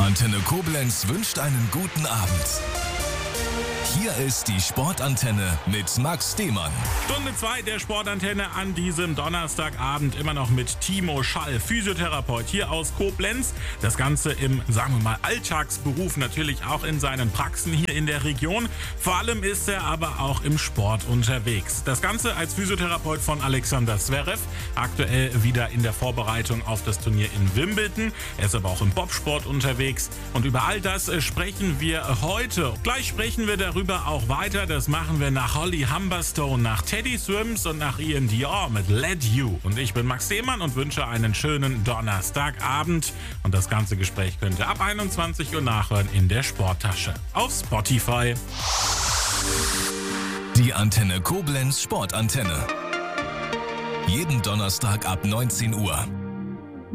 Antenne Koblenz wünscht einen guten Abend. Hier ist die Sportantenne mit Max Demann. Stunde 2 der Sportantenne an diesem Donnerstagabend immer noch mit Timo Schall, Physiotherapeut hier aus Koblenz. Das Ganze im, sagen wir mal, Alltagsberuf, natürlich auch in seinen Praxen hier in der Region. Vor allem ist er aber auch im Sport unterwegs. Das Ganze als Physiotherapeut von Alexander Zverev, aktuell wieder in der Vorbereitung auf das Turnier in Wimbledon. Er ist aber auch im Bobsport unterwegs und über all das sprechen wir heute. Gleich sprechen wir darüber auch weiter. Das machen wir nach Holly Humberstone, nach Teddy Swims und nach Ian Dior mit Let You. Und ich bin Max Demann und wünsche einen schönen Donnerstagabend. Und das ganze Gespräch könnt ihr ab 21 Uhr nachhören in der Sporttasche auf Spotify. Die Antenne Koblenz Sportantenne. Jeden Donnerstag ab 19 Uhr.